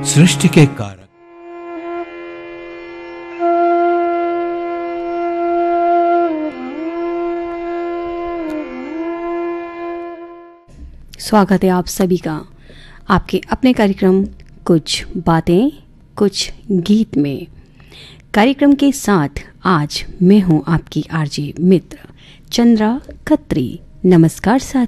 सृष्टि के कारक। स्वागत है आप सभी का आपके अपने कार्यक्रम कुछ बातें कुछ गीत में। कार्यक्रम के साथ आज मैं हूं आपकी आरजे मित्र चंद्रा खत्री। नमस्कार साथियों।